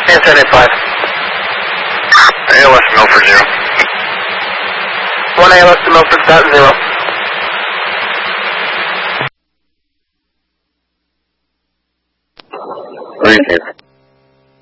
And 75. ALS to Milford 0. 1 ALS to Milford, start 0. Receive.